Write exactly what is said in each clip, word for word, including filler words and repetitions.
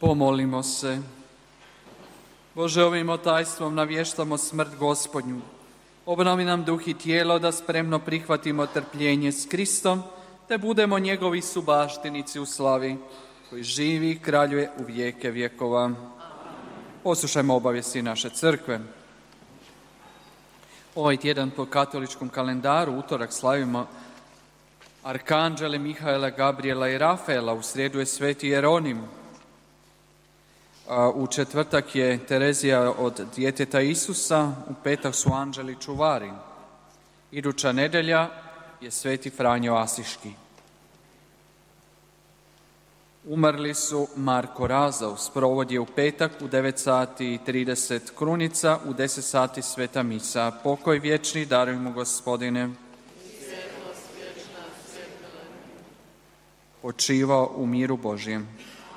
Pomolimo se. Bože, ovim otajstvom navještamo smrt Gospodnju. Obnovi nam duh i tijelo da spremno prihvatimo trpljenje s Kristom, te budemo njegovi subaštinici u slavi, koji živi i kraljuje u vijeke vjekova. Poslušajmo obavijesti naše crkve. Ovaj tjedan po katoličkom kalendaru, utorak, slavimo arkanđele Mihaela, Gabriela i Rafaela, u srijedu je sveti Jeronim. U četvrtak je Terezija od djeteta Isusa, u petak su anđeli čuvari. Iduća nedjelja je sveti Franjo Asiški. Umrli su Marko Razov, sprovod je u petak u devet sati i trideset krunica, u deset sati sveta misa. Pokoj vječni daruj mu, Gospodine. Počivao u miru Božjem.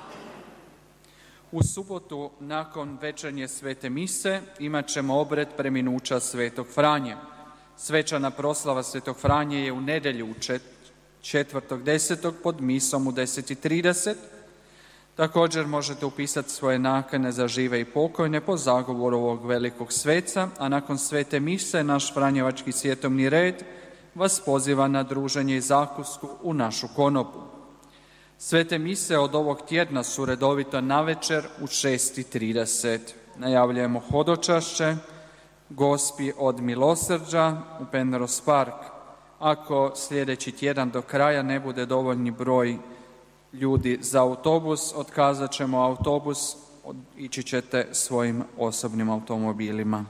U subotu, nakon večernje svete mise, imat ćemo obred preminuća svetog Franje. Svečana proslava svetog Franje je u nedjelju u četvrtog desetog pod misom u deset i trideset. Također možete upisati svoje nakane za žive i pokojne po zagovoru ovog velikog sveca, a nakon svete mise naš Franjevački svjetovni red vas poziva na druženje i zakusku u našu konopu. Svete mise od ovog tjedna su redovito navečer u šest i trideset. Najavljujemo hodočašće Gospi od Milosrđa u Penrose Park. Ako sljedeći tjedan do kraja ne bude dovoljni broj ljudi za autobus, otkazat ćemo autobus, ići ćete svojim osobnim automobilima.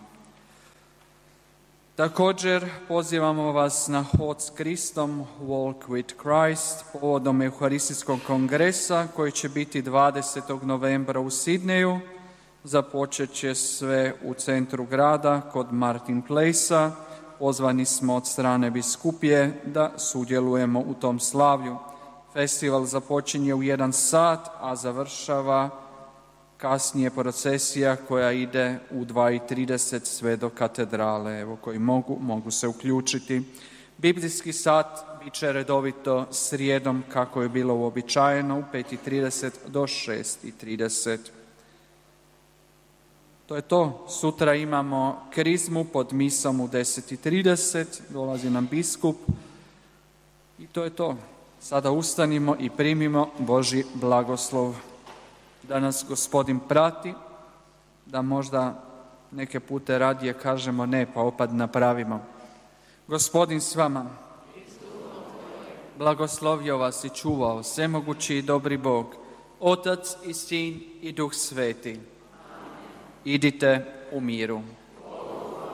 Također pozivamo vas na Hod s Kristom, Walk with Christ, povodom Euharistijskog kongresa koji će biti dvadesetog novembra u Sidneju. Započet će sve u centru grada kod Martin Place-a. Pozvani smo od strane biskupije da sudjelujemo u tom slavlju. Festival započinje u jedan sat, a završava kasnije procesija koja ide u dva i trideset sve do katedrale. Evo, koji mogu, mogu se uključiti. Biblijski sat bit će redovito srijedom kako je bilo uobičajeno u pet i trideset do šest i trideset. To je to. Sutra imamo krizmu pod misom u deset i trideset. Dolazi nam biskup. I to je to. Sada ustanimo i primimo Božji blagoslov. Da nas Gospodin prati, da možda neke pute radije kažemo ne, pa opet napravimo. Gospodin s vama. Blagoslovio vas i čuvao svemogući i dobri Bog, Otac i Sin i Duh Sveti. Idite u miru.